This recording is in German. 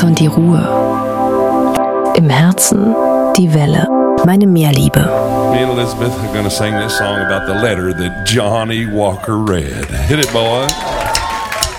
Horizont die Ruhe. Im Herzen die Welle. Meine Meerliebe. Me and Elizabeth are going to sing this song about the letter that Johnny Walker read. Hit it, boy.